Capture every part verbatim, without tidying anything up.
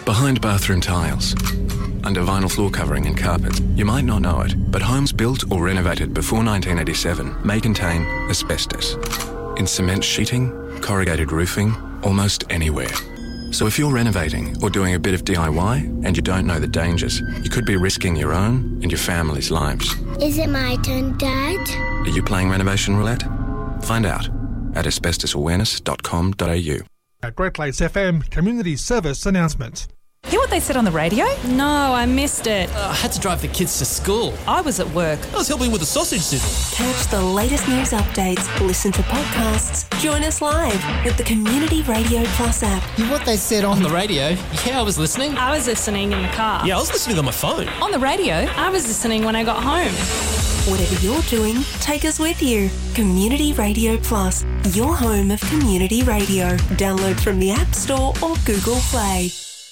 behind bathroom tiles, under vinyl floor covering and carpets. You might not know it, but homes built or renovated before nineteen eighty-seven may contain asbestos. In cement sheeting, corrugated roofing, almost anywhere. So if you're renovating or doing a bit of D I Y and you don't know the dangers, you could be risking your own and your family's lives. Is it my turn, Dad? Are you playing renovation roulette? Find out at asbestos awareness dot com dot a u. A Great Lakes F M Community Service announcement. Hear what they said on the radio? No, I missed it. Uh, I had to drive the kids to school. I was at work. I was helping with the sausage sizzle. Catch the latest news updates, listen to podcasts, join us live with the Community Radio Plus app. Hear what they said on the radio? Yeah, I was listening. I was listening in the car. Yeah, I was listening on my phone. On the radio? I was listening when I got home. Whatever you're doing, take us with you. Community Radio Plus, your home of community radio. Download from the App Store or Google Play.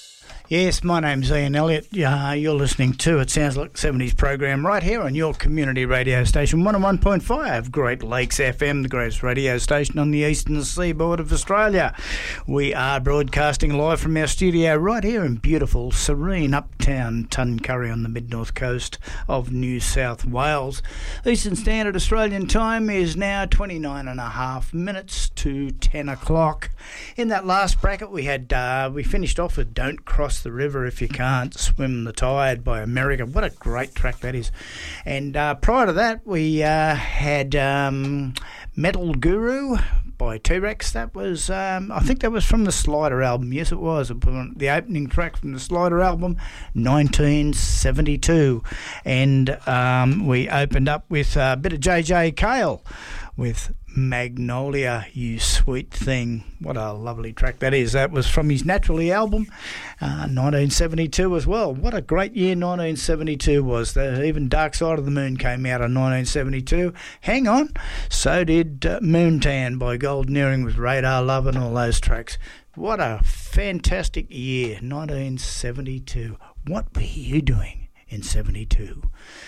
Yes, my name's Ian Elliott. Uh, you're listening to It Sounds Like the seventies program right here on your community radio station, one oh one point five Great Lakes F M, the greatest radio station on the eastern seaboard of Australia. We are broadcasting live from our studio right here in beautiful, serene, uptown Tuncurry on the mid-north coast of New South Wales. Eastern Standard Australian Time is now twenty-nine and a half minutes to ten o'clock. In that last bracket, we had uh, we finished off with Don't Cross the River If You Can't Swim the Tide by America. What a great track that is. And uh, prior to that, we uh, had um, Metal Guru by T-Rex. That was, um, I think that was from the Slider album. Yes, it was. The opening track from the Slider album, nineteen seventy-two. And um, we opened up with a bit of J J Cale with Magnolia, You Sweet Thing. What a lovely track that is. That was from his Naturally album, uh, nineteen seventy-two as well. What a great year nineteen seventy-two was. The, even Dark Side of the Moon came out in nineteen seventy-two. Hang on, so did uh, Moontan by Golden Earring with Radar Love and all those tracks. What a fantastic year, nineteen seventy-two. What were you doing in seventy-two?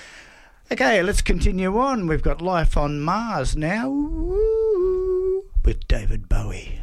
Okay, let's continue on. We've got Life on Mars now. Woo, with David Bowie.